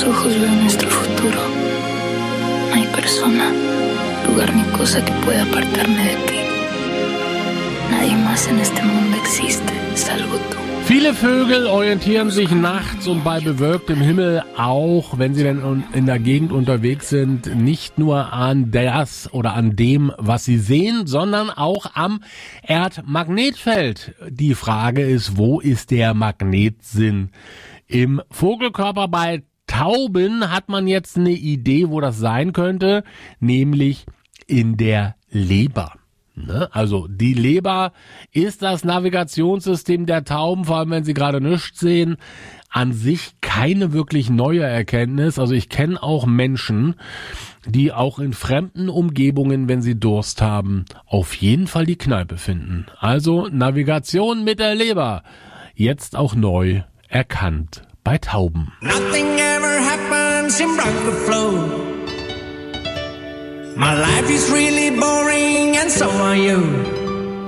tus ojos veo nuestro futuro. No hay persona, lugar ni cosa que pueda apartarme de ti. Nadie más en este mundo existe, salvo tú. Viele Vögel orientieren sich nachts und bei bewölktem Himmel auch, wenn sie denn in der Gegend unterwegs sind, nicht nur an das oder an dem, was sie sehen, sondern auch am Erdmagnetfeld. Die Frage ist, wo ist der Magnetsinn? Im Vogelkörper bei Tauben hat man jetzt eine Idee, wo das sein könnte, nämlich in der Leber. Also die Leber ist das Navigationssystem der Tauben, vor allem wenn sie gerade nichts sehen. An sich keine wirklich neue Erkenntnis. Also ich kenne auch Menschen, die auch in fremden Umgebungen, wenn sie Durst haben, auf jeden Fall die Kneipe finden. Also Navigation mit der Leber. Jetzt auch neu erkannt bei Tauben. Nothing ever happens in Bronco Flow. My life is really boring and so are you.